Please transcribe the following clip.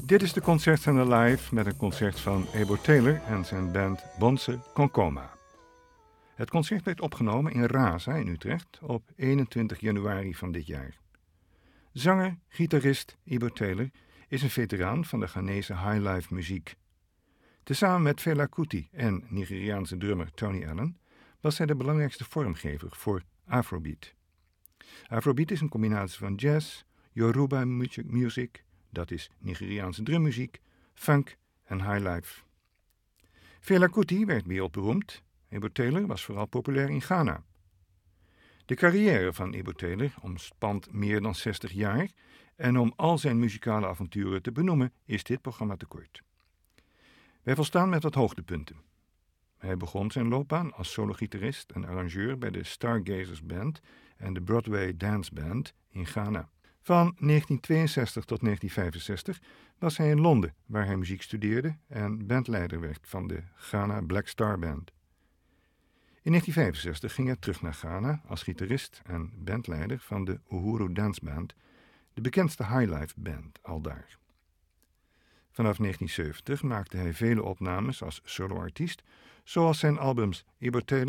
Dit is de Concertzender Live met een concert van Ebo Taylor en zijn band Bonse Concoma. Het concert werd opgenomen in Raza in Utrecht op 21 januari van dit jaar. Zanger, gitarist Ebo Taylor is een veteraan van de Ghanese highlife muziek. Tezamen met Fela Kuti en Nigeriaanse drummer Tony Allen was hij de belangrijkste vormgever voor Afrobeat. Afrobeat is een combinatie van jazz, Yoruba music, dat is Nigeriaanse drummuziek, funk en highlife. Fela Kuti werd wereldberoemd. Ebo Taylor was vooral populair in Ghana. De carrière van Ebo Taylor omspant meer dan 60 jaar en om al zijn muzikale avonturen te benoemen is dit programma te kort. Wij volstaan met wat hoogtepunten. Hij begon zijn loopbaan als sologitarist en arrangeur bij de Stargazers Band en de Broadway Dance Band in Ghana. Van 1962 tot 1965 was hij in Londen, waar hij muziek studeerde en bandleider werd van de Ghana Black Star Band. In 1965 ging hij terug naar Ghana als gitarist en bandleider van de Uhuru Dance Band, de bekendste highlife band aldaar. Vanaf 1970 maakte hij vele opnames als soloartiest, zoals zijn albums Ebo Taylor